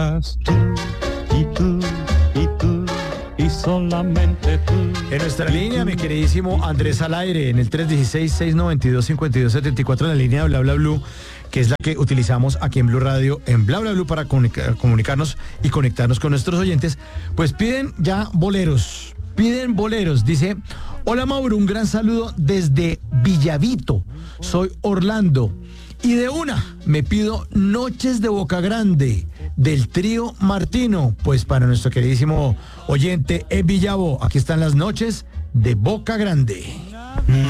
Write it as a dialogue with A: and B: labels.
A: Tú, y tú, y tú, y solamente tú.
B: En nuestra línea, mi queridísimo Andrés al aire, en el 316-692-5274, en la línea de Bla Bla Blue, que es la que utilizamos aquí en Blue Radio, en Bla Bla Blue, para comunicarnos y conectarnos con nuestros oyentes. Pues piden boleros. Dice: hola Mauro, un gran saludo desde Villavito. Soy Orlando. Y de una, me pido Noches de Boca Grande, del trío Martino. Pues para nuestro queridísimo oyente en Villavo, aquí están las Noches de Boca Grande.